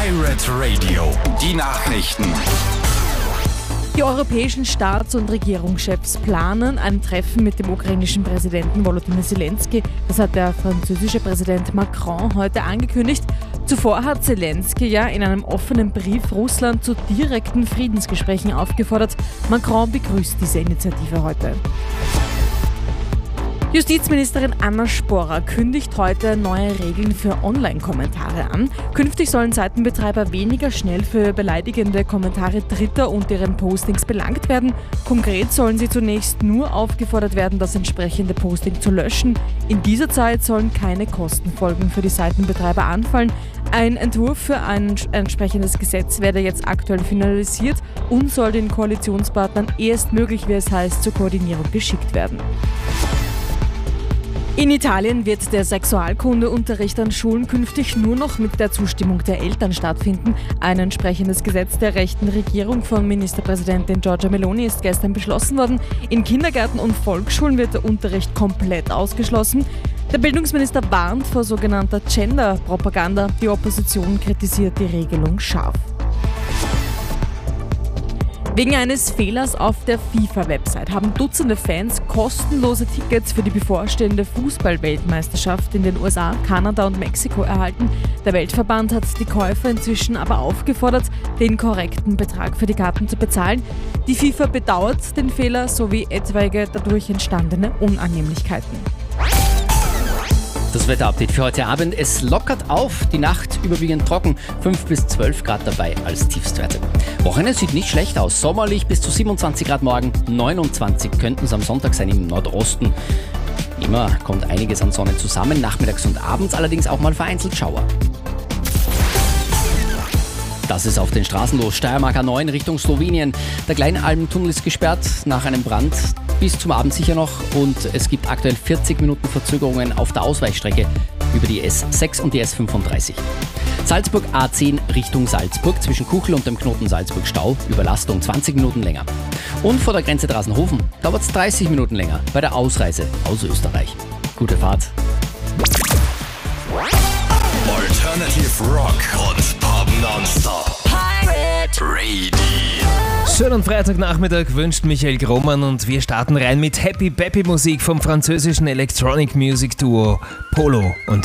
Pirate Radio, die Nachrichten. Die europäischen Staats- und Regierungschefs planen ein Treffen mit dem ukrainischen Präsidenten Volodymyr Zelensky. Das hat der französische Präsident Macron heute angekündigt. Zuvor hat Zelensky ja in einem offenen Brief Russland zu direkten Friedensgesprächen aufgefordert. Macron begrüßt diese Initiative heute. Justizministerin Anna Sporrer kündigt heute neue Regeln für Online-Kommentare an. Künftig sollen Seitenbetreiber weniger schnell für beleidigende Kommentare Dritter und deren Postings belangt werden. Konkret sollen sie zunächst nur aufgefordert werden, das entsprechende Posting zu löschen. In dieser Zeit sollen keine Kostenfolgen für die Seitenbetreiber anfallen. Ein Entwurf für ein entsprechendes Gesetz werde jetzt aktuell finalisiert und soll den Koalitionspartnern erstmöglich, wie es heißt, zur Koordinierung geschickt werden. In Italien wird der Sexualkundeunterricht an Schulen künftig nur noch mit der Zustimmung der Eltern stattfinden. Ein entsprechendes Gesetz der rechten Regierung von Ministerpräsidentin Giorgia Meloni ist gestern beschlossen worden. In Kindergärten und Volksschulen wird der Unterricht komplett ausgeschlossen. Der Bildungsminister warnt vor sogenannter Gender-Propaganda. Die Opposition kritisiert die Regelung scharf. Wegen eines Fehlers auf der FIFA-Website haben Dutzende Fans kostenlose Tickets für die bevorstehende Fußball-Weltmeisterschaft in den USA, Kanada und Mexiko erhalten. Der Weltverband hat die Käufer inzwischen aber aufgefordert, den korrekten Betrag für die Karten zu bezahlen. Die FIFA bedauert den Fehler sowie etwaige dadurch entstandene Unannehmlichkeiten. Das Wetterupdate für heute Abend. Es lockert auf, die Nacht überwiegend trocken, 5 bis 12 Grad dabei als Tiefstwerte. Wochenende sieht nicht schlecht aus, sommerlich bis zu 27 Grad morgen, 29 könnten es am Sonntag sein im Nordosten. Immer kommt einiges an Sonne zusammen, nachmittags und abends allerdings auch mal vereinzelt Schauer. Das ist auf den Straßen los. Steiermark A9 Richtung Slowenien. Der Kleinalmtunnel ist gesperrt nach einem Brand. Bis zum Abend sicher noch. Und es gibt aktuell 40 Minuten Verzögerungen auf der Ausweichstrecke über die S6 und die S35. Salzburg A10 Richtung Salzburg. Zwischen Kuchel und dem Knoten Salzburg Stau. Überlastung 20 Minuten länger. Und vor der Grenze Drassenhofen dauert es 30 Minuten länger bei der Ausreise aus Österreich. Gute Fahrt. Alternative Rock und Pop nonstop. Pirate Radio. Schönen Freitagnachmittag wünscht Michael Grohmann und wir starten rein mit Happy Peppy Musik vom französischen Electronic Music Duo Polo und